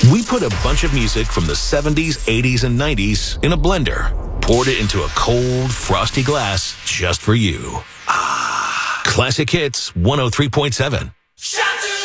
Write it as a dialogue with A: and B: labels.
A: We put a bunch of music from the 70s, 80s, and 90s in a blender, poured it into a cold, frosty glass just for you. Classic Hits 103.7.